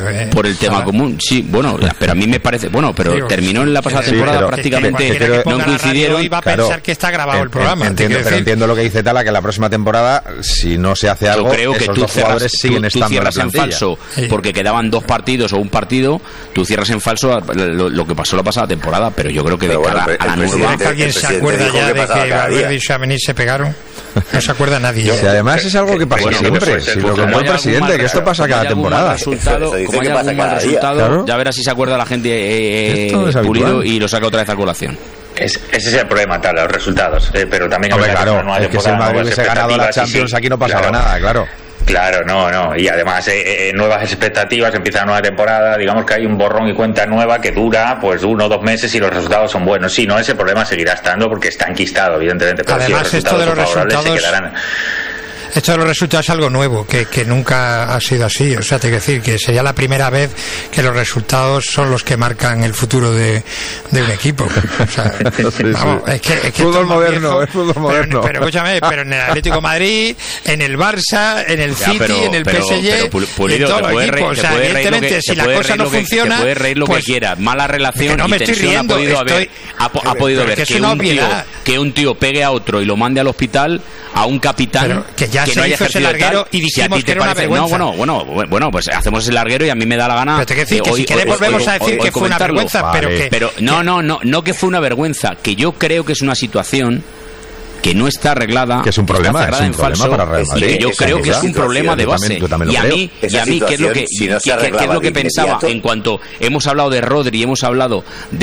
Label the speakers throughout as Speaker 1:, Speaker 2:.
Speaker 1: por el tema común, sí, bueno, pero a mí me parece, pero terminó en la pasada temporada prácticamente, no coincidieron.
Speaker 2: Iba a pensar que está grabado el programa.
Speaker 3: Entiendo lo que dice Tala, que la próxima temporada, si no se hace algo,
Speaker 1: creo que
Speaker 3: esos dos jugadores siguen estando en la plantilla.
Speaker 1: En falso, porque quedaban 2 partidos o un partido, tú cierras en falso lo que pasó la pasada temporada, pero yo creo que de cara a la nueva...
Speaker 2: ¿Alguien se acuerda ya de que Valverde y Tchouaméni se pegaron? No se acuerda nadie.
Speaker 3: Si además es algo que pasa siempre. Si lo contó el presidente, que esto pasa cada temporada.
Speaker 1: Como hay algún mal resultado, ya verás si se acuerda la gente Pulido y lo saca otra vez a colación.
Speaker 4: Ese es el problema, tal, los resultados. Pero también
Speaker 3: es que si el Madrid hubiese ganado la Champions, aquí no pasaba nada, claro.
Speaker 4: Claro, no. Y además, nuevas expectativas, empieza la nueva temporada. Digamos que hay un borrón y cuenta nueva que dura pues 1 o 2 meses y los resultados son buenos. Sí, no, ese problema seguirá estando porque está enquistado, evidentemente. Pero
Speaker 2: además,
Speaker 4: si
Speaker 2: esto de los resultados
Speaker 4: se quedarán.
Speaker 2: Esto de los resultados es algo nuevo, que nunca ha sido así. O sea, te quiero decir que sería la primera vez que los resultados son los que marcan el futuro de un equipo. O sea, vamos, es que
Speaker 3: fútbol moderno, es fútbol moderno.
Speaker 2: Pero escúchame, pero en el Atlético de Madrid, en el Barça, en el City, en el PSG,
Speaker 1: Pulido,
Speaker 2: en todos los equipos. O sea, evidentemente, si la cosa no funciona...
Speaker 1: Te puedes reír lo que quieras. Mala relación y tensión ha podido haber que un tío pegue a otro y lo mande al hospital, a un capitán...
Speaker 2: Que no haya ese larguero y dijimos que era una vergüenza.
Speaker 1: Bueno, pues hacemos el larguero y a mí me da la gana.
Speaker 2: Pero te quiero decir que si quieres volvemos a decir que fue una vergüenza, pero
Speaker 1: no que fue una vergüenza, que yo creo que es una situación que no está arreglada,
Speaker 3: que es un problema, para Real Madrid.
Speaker 1: Y yo creo que es un problema de base. Y a mí, ¿qué es lo que pensaba? En cuanto hemos hablado de Rodri, hemos hablado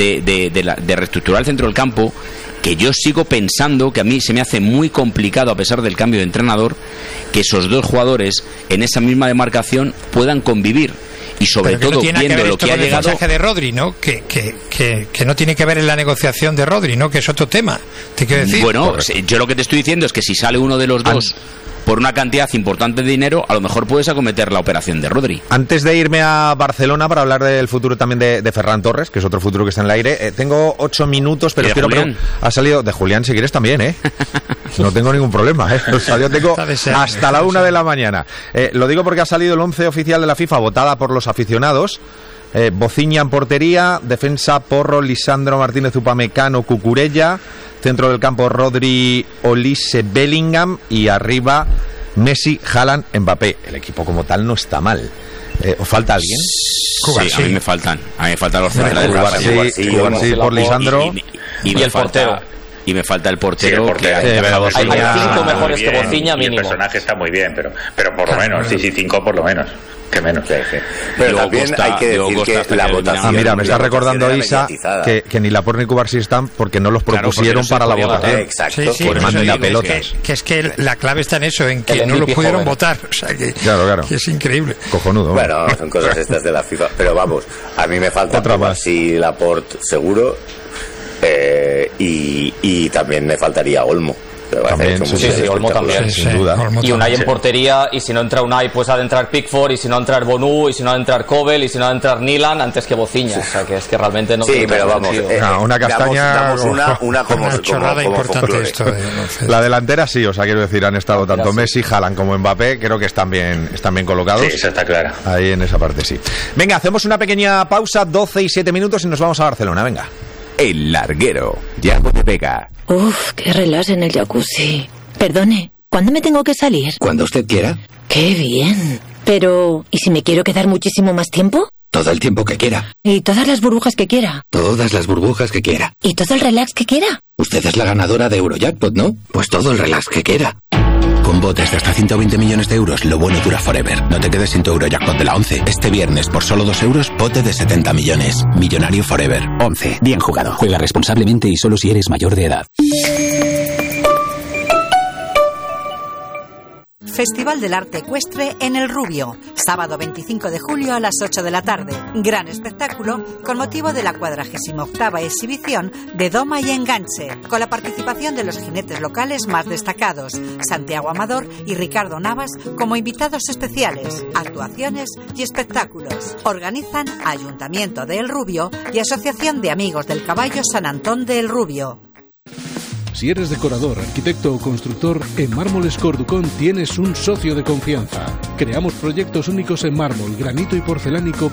Speaker 1: de reestructurar el centro del campo, que yo sigo pensando que a mí se me hace muy complicado, a pesar del cambio de entrenador, que esos 2 jugadores en esa misma demarcación puedan convivir. Y sobre todo viendo lo que ha llegado...
Speaker 2: El fichaje de Rodri, ¿no? Que no tiene que ver en la negociación de Rodri, ¿no? Que es otro tema, te quiero decir.
Speaker 1: Bueno, yo lo que te estoy diciendo es que si sale uno de los dos por una cantidad importante de dinero, a lo mejor puedes acometer la operación de Rodri.
Speaker 3: Antes de irme a Barcelona para hablar del futuro también de Ferran Torres, que es otro futuro que está en el aire, tengo 8 minutos, pero quiero... Ha salido de Julián, si quieres también, no tengo ningún problema, tengo hasta la 1 de la mañana. Lo digo porque ha salido el 11 oficial de la FIFA, votada por los aficionados. Bociña en portería, defensa Porro, Lisandro Martínez, Upamecano, Cucurella, centro del campo Rodri, Olise, Bellingham y arriba Messi, Haaland, Mbappé. El equipo como tal no está mal. ¿Os falta alguien?
Speaker 1: Sí, a mí me faltan los centrales.
Speaker 3: Sí, por Lisandro
Speaker 1: y el portero. Y me falta el portero.
Speaker 5: Hay 5 mejores que Bociña mínimo.
Speaker 4: El personaje está muy bien, pero por lo menos, sí, 5 por lo menos. Que menos.
Speaker 6: Pero también hay que decir que la votación...
Speaker 3: mira, me está recordando Isa que ni Laporte ni Cubarsí están porque no los propusieron para la votación.
Speaker 6: Exacto.
Speaker 3: Por mando y pelotas.
Speaker 2: Que es que la clave está en eso, en que no lo pudieron votar. O sea, que es increíble.
Speaker 3: Cojonudo.
Speaker 6: Bueno, son cosas estas de la FIFA. Pero vamos, a mí me falta Cubarsí y Laporte seguro. Y también me faltaría Olmo.
Speaker 3: También,
Speaker 5: Olmo también,
Speaker 3: sin duda.
Speaker 5: Y Unai en portería, y si no entra Unai, pues ha de entrar Pickford, y si no entrar Bonu, y si no ha de entrar Kobel, y si no ha de entrar Nilan, antes que Bociña. O sea, que es que realmente no...
Speaker 6: Sí, pero vamos,
Speaker 3: una castaña...
Speaker 6: Damos una como
Speaker 2: chorrada importante esto.
Speaker 3: La delantera sí, o sea, quiero decir, han estado tanto Messi, Haaland como Mbappé, creo que están bien colocados.
Speaker 4: Sí, eso está claro.
Speaker 3: Ahí en esa parte sí. Venga, hacemos una pequeña pausa, 12 y 7 minutos y nos vamos a Barcelona, venga.
Speaker 7: El larguero, Yago de Vega.
Speaker 8: Uf, qué relax en el jacuzzi. Perdone, ¿cuándo me tengo que salir?
Speaker 7: Cuando usted quiera.
Speaker 8: ¡Qué bien! Pero, ¿y si me quiero quedar muchísimo más tiempo?
Speaker 7: Todo el tiempo que quiera.
Speaker 8: ¿Y todas las burbujas que quiera?
Speaker 7: Todas las burbujas que quiera.
Speaker 8: ¿Y todo el relax que quiera?
Speaker 7: Usted es la ganadora de Eurojackpot, ¿no? Pues todo el relax que quiera. Con botes de hasta 120 millones de euros, lo bueno dura forever. No te quedes sin tu Eurojackpot de la 11. Este viernes, por solo 2 euros, bote de 70 millones. Millonario forever.
Speaker 9: 11. Bien jugado. Juega responsablemente y solo si eres mayor de edad.
Speaker 10: Festival del Arte Ecuestre en El Rubio, sábado 25 de julio a las 8 de la tarde. Gran espectáculo con motivo de la 48ª exhibición de Doma y Enganche, con la participación de los jinetes locales más destacados, Santiago Amador y Ricardo Navas como invitados especiales, actuaciones y espectáculos. Organizan Ayuntamiento de El Rubio y Asociación de Amigos del Caballo San Antón de El Rubio.
Speaker 11: Si eres decorador, arquitecto o constructor, en Mármoles Corducón tienes un socio de confianza. Creamos proyectos únicos en mármol, granito y porcelánico